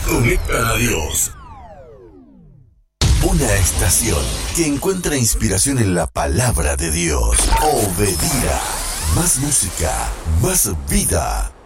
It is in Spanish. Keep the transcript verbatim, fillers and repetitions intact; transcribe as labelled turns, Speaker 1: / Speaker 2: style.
Speaker 1: conectan a Dios. Una estación que encuentra inspiración en la palabra de Dios. Obedira. Más música, más vida.